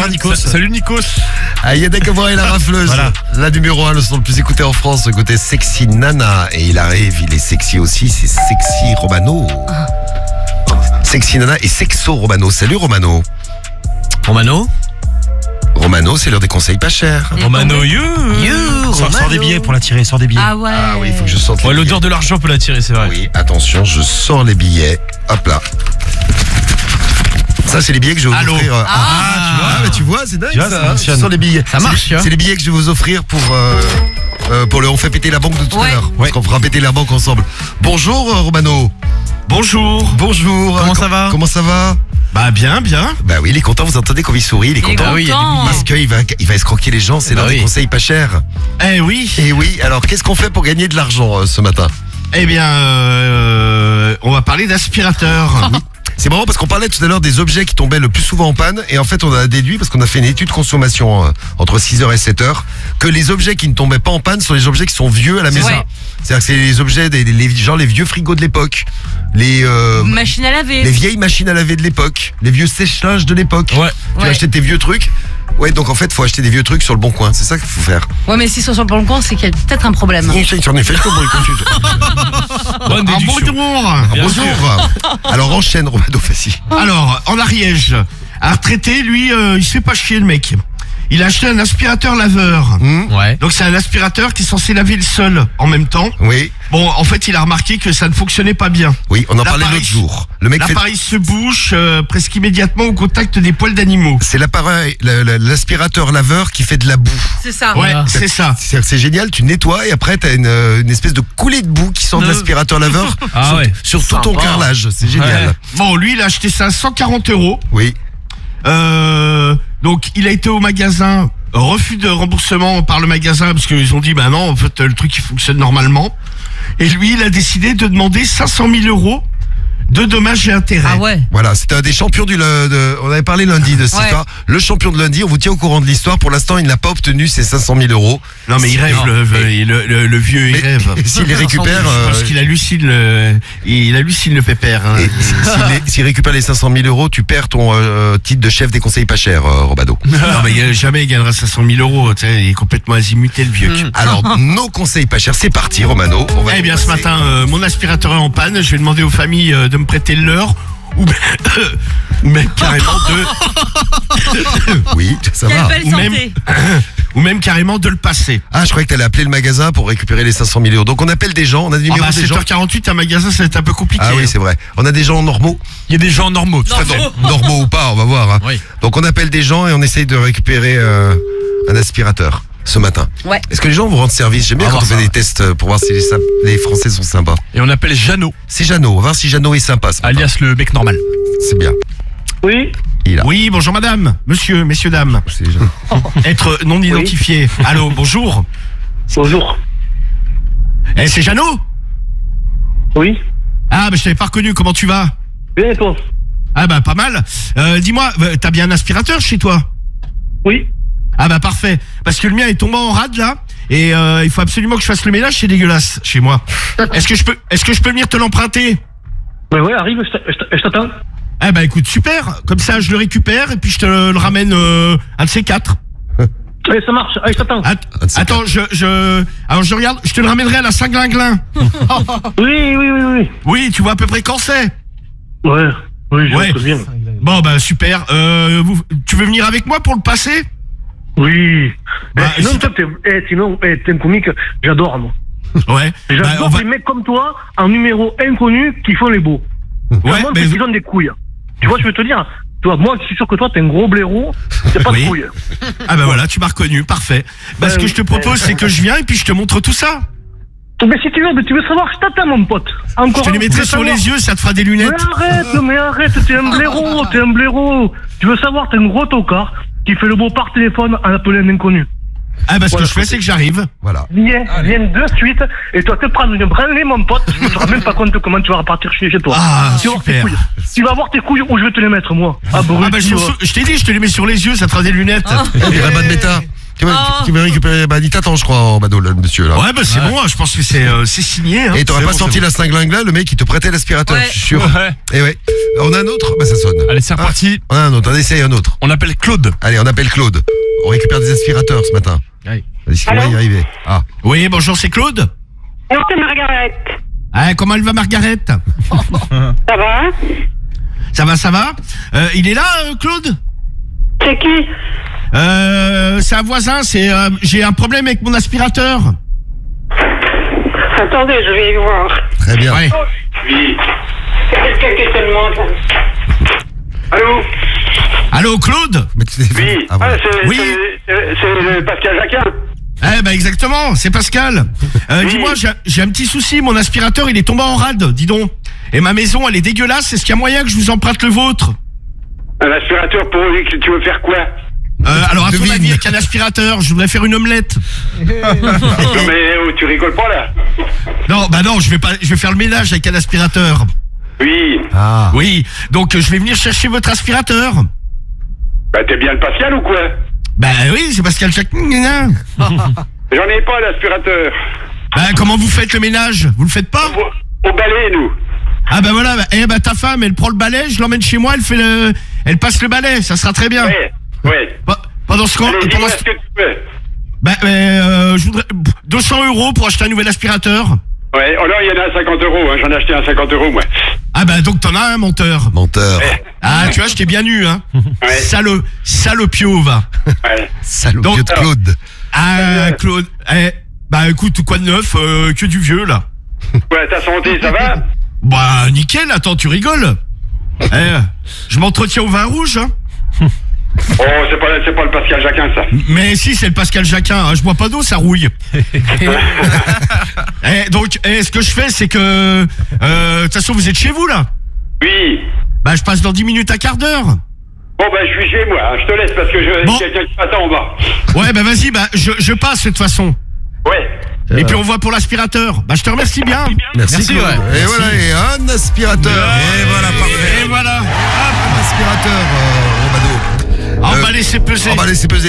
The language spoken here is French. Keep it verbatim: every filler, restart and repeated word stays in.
faire, Nikos. Salut Nikos. Ah, Yannick Amour et la rafleuse. Voilà. La numéro un, le son le plus écouté en France, côté Sexy Nana. Et il arrive, il est sexy aussi, c'est Sexy Romano. Sexy Nana et Sexo Romano. Salut Romano. Romano. Romano, c'est l'heure des conseils pas chers. Romano, you. You, sors, sors des billets pour la tirer, sors des billets. Ah ouais. Ah oui, il faut que je sorte les Ouais, billets. l'odeur de l'argent peut l'attirer, c'est vrai. Oui, attention, je sors les billets. Hop là. Ça, c'est les billets que je vais vous Allô. offrir. euh, Ah. tu vois, ah, bah, tu vois, c'est dingue Tu vois, ça. ça hein. fonctionne. Je sors les billets. Ça marche, C'est- hein. C'est les billets que je vais vous offrir pour euh, euh, pour le on fait péter la banque de tout Ouais. à l'heure. Parce Ouais. qu'on fera péter la banque ensemble. Bonjour euh, Romano. Bonjour. Bonjour. Comment Euh, ça com- va Comment ça va? Bah bien, bien. Bah oui, il est content. Vous entendez comme il sourit, il est Il est content. Ah oui, il y a des content. Parce qu'il va, il va escroquer les gens, c'est Bah l'un des oui. conseils pas chers. Eh oui. Et oui, alors qu'est-ce qu'on fait pour gagner de l'argent euh, ce matin? Eh bien, euh, on va parler d'aspirateur. C'est marrant parce qu'on parlait tout à l'heure des objets qui tombaient le plus souvent en panne et en fait on a déduit, parce qu'on a fait une étude consommation euh, entre six heures et sept heures, que les objets qui ne tombaient pas en panne sont les objets qui sont vieux à la maison. Ouais. C'est-à-dire que c'est les objets, des, les, genre les vieux frigos de l'époque, les, euh, Machine à laver. les vieilles machines à laver de l'époque, les vieux sèche-linges de l'époque. Ouais. Tu Ouais. vas acheter tes vieux trucs. Ouais, donc en fait faut acheter des vieux trucs sur le bon coin, c'est ça qu'il faut faire. Ouais, mais s'ils sont sur le bon coin, c'est qu'il y a peut-être un problème. Oui, j'en ai fait le tour, bon, écoute. Bonne Ah, déduction. bonjour. Bien Bonjour. Alors enchaîne Romano, vas-y. Alors, en Ariège, un retraité, lui, euh, il se fait pas chier le mec. Il a acheté un aspirateur laveur. Hmm, Ouais. Donc c'est un aspirateur qui est censé laver le sol en même temps. oui, Bon, en fait, il a remarqué que ça ne fonctionnait pas bien. oui, on en parlait L'appareil- l'autre jour. Le mec fait... L'appareil se bouche euh, presque immédiatement au contact des poils d'animaux. C'est l'appareil, le- le- l'aspirateur laveur qui fait de la boue. C'est ça. Ouais, c'est ça. C'est c'est génial, tu nettoies et après t'as une, euh, une espèce de coulée de boue qui sort de Euh. l'aspirateur laveur Ah sur, ouais. sur tout ton Sympa. carrelage. C'est génial. Ouais. Bon, lui, il a acheté ça à cent quarante euros. Oui. Euh, donc, il a été au magasin, refus de remboursement par le magasin parce qu'ils ont dit, bah non, en fait, le truc il fonctionne normalement. Et lui, il a décidé de demander cinq cent mille euros de dommages et intérêts. Ah ouais. Voilà, c'était un des champions du lu- de, on avait parlé lundi de cette Ouais. histoire. Le champion de lundi, on vous tient au courant de l'histoire. Pour l'instant, il n'a pas obtenu ses cinq cent mille euros. Non, mais il rêve, Non. le, le, le, le- le vieux, il Mais rêve. s'il les récupère, Je euh, pense qu'il hallucine le, il hallucine le pépère. Hein. et s'il les- s'il récupère les cinq cent mille euros, tu perds ton euh, titre de chef des conseils pas chers, euh, Robado. Non, mais il- jamais il gagnera cinq cent mille euros. Tu sais, il est complètement azimuté, le vieux. Alors, nos conseils pas chers, c'est parti, Romano. On va Eh bien, ce passer- matin, euh, mon aspirateur est en panne. Je vais demander aux familles euh, de me prêter le leur. Ou même, ou même carrément de, Oui, ça Quelle va. belle Ou même- santé. ou même carrément de le passer. Ah, je croyais que t'allais appeler le magasin pour récupérer les cinq cent mille euros. Donc on appelle des gens, on a des Ah numéros bah, des sept gens. heures quarante-huit, un magasin, ça va être un peu compliqué. Ah oui, hein. c'est vrai. On a des gens normaux. Il y a des gens normaux. tout à fait. Normaux. Normaux ou pas, on va voir. hein. Oui. Donc on appelle des gens et on essaye de récupérer euh, un aspirateur ce matin. Ouais. Est-ce que les gens vous rendent service? J'aime bien On va quand on voir fait ça, des tests euh, pour voir si les, symp- les Français sont sympas. Et on appelle Jeannot, C'est Jeannot, on va voir si Jeannot est sympa ce matin. alias le mec normal. C'est bien. Oui, Il a. Oui, bonjour madame, monsieur, messieurs, dames. C'est Jeannot. Être non identifié. Allô, bonjour. bonjour. Eh, c'est Jeannot? Oui, Ah, bah je t'avais pas reconnu, comment tu vas? bien et toi? Ah bah pas mal. Euh, dis-moi, euh, t'as bien un aspirateur chez toi? Oui, Ah bah parfait. Parce que le mien est tombé en rade là. Et euh, il faut absolument que je fasse le ménage, c'est dégueulasse chez moi. Est-ce que je peux est-ce que je peux venir te l'emprunter? mais ouais, arrive, je t'a- je t'a- je t'attends. Ah bah écoute, super. Comme ça, je le récupère et puis je te le, le ramène euh, un de ces quatre. Allez, ça marche, allez, je t'attends. Att- Un de ces attends, je, je alors je regarde, je te le ramènerai à la Saint-Glinglin. Oui, oui, oui, oui. Oui, tu vois à peu près quand c'est. Ouais, oui, je Ouais. ouais. bien. Bon bah super. Euh, vous, tu veux venir avec moi pour le passer? Oui. Bah, Eh, sinon, si toi, t'es, eh, sinon, eh, t'es un comique, j'adore, moi. Ouais. Bah, J'adore on va- les mecs comme toi, en numéro inconnu, qui font les beaux. Ouais, Vraiment, mais- c'est qu'ils ont des couilles. Tu vois, je veux te dire, toi, moi, je suis sûr que toi, t'es un gros blaireau, t'as pas Oui. de couilles. Ah bah voilà, tu m'as reconnu, parfait. Bah, ce Euh, que je te propose, c'est que je viens et puis je te montre tout ça. Mais si tu veux, mais tu veux savoir, je t'attends, mon pote. Encore Je te les un, tu mettrai veux sur savoir. les yeux, ça te fera des lunettes. Mais arrête, mais arrête, t'es un blaireau, t'es un blaireau. Tu veux savoir, t'es un gros tocard qui fait le beau par téléphone en appelant un inconnu. Ah bah ce Voilà. que je fais, c'est que j'arrive. Voilà. Viens, viens de suite, et toi te prendre une branlée, mon pote, tu ne te rends même pas compte comment tu vas repartir chez chez toi. Ah, tu vas voir tes super. couilles. Tu vas voir tes couilles où je vais te les mettre, moi. Ah, Ah bah je, je t'ai dit, je te les mets sur les yeux, ça te fera des lunettes. Et Rabat de Méta. Qui veut, Oh. qui veut récupérer, bah, il t'attend, je crois, Romano, là, le monsieur, là. Ouais, bah c'est Ouais. bon, hein, je pense que c'est euh, c'est signé. Hein. Et t'aurais C'est pas bon, senti c'est bon. la cinglingue là, le mec qui te prêtait l'aspirateur, Ouais. je suis sûr. Ouais. Et ouais. On a un autre? Bah ça sonne. Allez, c'est reparti. On a un autre, on essaye un autre. On appelle Claude. Allez, on appelle Claude. On récupère des aspirateurs ce matin. Allez. Est-ce qu'on va y arriver? Ah. Oui, bonjour, c'est Claude. Non, c'est Margaret. Ah, comment elle va, Margaret? Ça va? Ça va, ça va. Euh, il est là, euh, Claude? C'est qui? Euh, c'est un voisin. C'est euh, j'ai un problème avec mon aspirateur. Attendez, je vais y voir. Très bien. Ouais. Oui. C'est quelqu'un qui te demande. Allô? Allô, Claude? Mais tu sais- Oui. Ah, voilà. c'est, Oui. c'est, c'est, c'est Pascal Jacquin. Eh ben exactement, c'est Pascal. Euh, Oui. Dis-moi, j'ai, j'ai un petit souci. Mon aspirateur, il est tombé en rade. Dis donc. Et ma maison, elle est dégueulasse. Est-ce qu'il y a moyen que je vous emprunte le vôtre? Un aspirateur pour lui, tu veux faire quoi? Euh, alors, à ton Devine. avis, avec un aspirateur, je voudrais faire une omelette. Non mais oh, tu rigoles pas là. Non, bah non, je vais pas, je vais faire le ménage avec un aspirateur. Oui. Ah. Oui, donc euh, je vais venir chercher votre aspirateur. Bah t'es bien le Pascal ou quoi? Bah oui, c'est Pascal Jacquin. J'en ai pas l'aspirateur. Bah comment vous faites le ménage? Vous le faites pas? Au, au balai, nous. Ah bah voilà, bah, eh bah ta femme, elle prend le balai, je l'emmène chez moi, elle fait le, elle passe le balai, ça sera très bien. Ouais. Ouais. Pe- Pendant ce temps, Allez, pendant dis-moi ce- ce que tu veux. bah euh, je voudrais deux cents euros pour acheter un nouvel aspirateur. Ouais, alors il y en a à cinquante euros, hein. J'en ai acheté un cinquante euros, moi. Ah bah donc t'en as un menteur. Menteur. Ah tu vois, je t'ai bien eu hein. Ouais. Sale, salopio va. Ouais. Salaud Donc, vieux de Claude. Ah Claude, eh, bah écoute, quoi de neuf, euh, que du vieux là. Ouais, ta santé, ça va? Bah nickel, attends, tu rigoles. Eh, je m'entretiens au vin rouge hein. Oh, c'est pas, c'est pas le Pascal Jacquin, ça. Mais si, c'est le Pascal Jacquin, hein, je bois pas d'eau, ça rouille. Eh, donc, eh, ce que je fais, c'est que... euh, De toute façon, vous êtes chez vous, là? Oui. Bah, je passe dans dix minutes à quart d'heure. Bon, bah, je suis chez moi, hein. Je te laisse parce que je, Bon. quelqu'un qui m'attend en bas. Ouais, bah vas-y, bah, je, je passe, de toute façon. Ouais. Et puis, on voit pour l'aspirateur. Bah, je te remercie bien. Merci, Merci, Claude. ouais. Et voilà, et un aspirateur. Et voilà, parfait. Et voilà. Un aspirateur, euh, Romano. On Euh, va laisser peser. On va laisser peser.